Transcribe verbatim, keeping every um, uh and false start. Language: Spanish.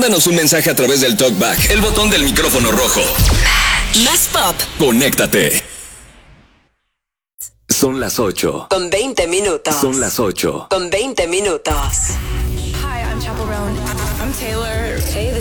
Mándanos un mensaje a través del TalkBack, el botón del micrófono rojo. Más pop. Conéctate. Son las ocho. Con veinte minutos. Son las ocho. Con veinte minutos. Hi, I'm Chaperone. I'm Taylor. Hey,